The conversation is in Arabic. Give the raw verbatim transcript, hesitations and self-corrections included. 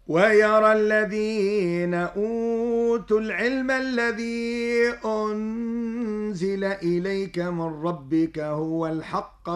ويرى الذين أوتوا العلم الذي أنزل إليك من ربك هو الحق